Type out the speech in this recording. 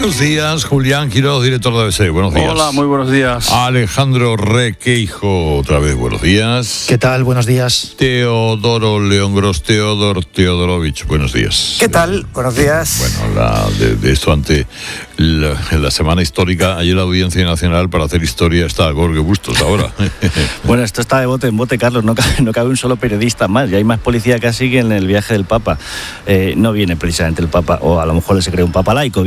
Buenos días, Julián Quiroz, director de ABC. Buenos días. Hola, muy buenos días. Alejandro Requeijo, otra vez buenos días. ¿Qué tal? Buenos días. Teodoro León Gros, Teodorovich, buenos días. ¿Qué tal? Buenos días. Bueno, de esto ante la semana histórica, ayer la Audiencia Nacional para hacer historia está a Jorge Bustos ahora. Bueno, esto está de bote en bote, Carlos, no cabe un solo periodista más, y hay más policía casi que en el viaje del Papa. No viene precisamente el Papa, o a lo mejor se cree un Papa laico.